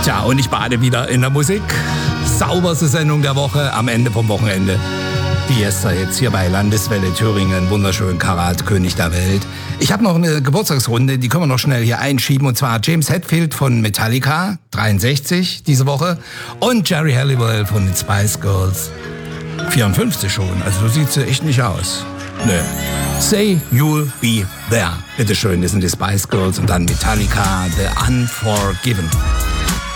Tja, und ich bade wieder in der Musik. Sauberste Sendung der Woche am Ende vom Wochenende. Fiesta jetzt hier bei Landeswelle Thüringen, wunderschön Karat, König der Welt. Ich habe noch eine Geburtstagsrunde, die können wir noch schnell hier einschieben. Und zwar James Hetfield von Metallica, 63 diese Woche. Und Jerry Halliwell von den Spice Girls, 54 schon. Also so sieht sie echt nicht aus. Nö. Say You'll Be There. Bitteschön, das sind die Spice Girls und dann Metallica, The Unforgiven.